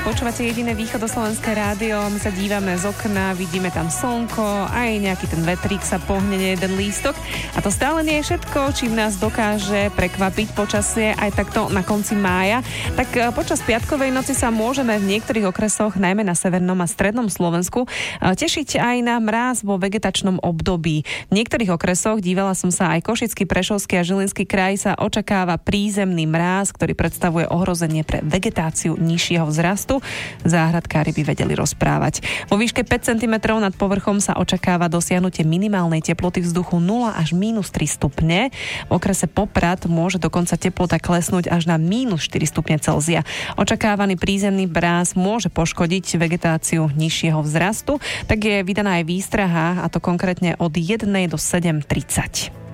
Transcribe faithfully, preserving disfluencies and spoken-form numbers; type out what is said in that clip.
Počúvate jediné východoslovenské rádio, my sa dívame z okna, vidíme tam slnko, aj nejaký ten vetrík sa pohne jeden lístok. A to stále nie je všetko, čím nás dokáže prekvapiť počasie aj takto na konci mája. Tak počas piatkovej noci sa môžeme v niektorých okresoch, najmä na severnom a strednom Slovensku, tešiť aj na mráz vo vegetačnom období. V niektorých okresoch, dívala som sa, aj Košický, Prešovský a Žilinský kraj, sa očakáva prízemný mráz, ktorý predstavuje ohrozenie pre vegetáciu nižšieho vzrastu. Záhradkári by vedeli rozprávať. Vo výške päť centimetrov nad povrchom sa očakáva dosiahnutie minimálnej teploty vzduchu nula až mínus tri stupne. V okrese Poprad môže dokonca teplota klesnúť až na mínus štyri stupne Celzia. Očakávaný prízemný mráz môže poškodiť vegetáciu nižšieho vzrastu, tak je vydaná aj výstraha, a to konkrétne od jednej do sedem tridsať.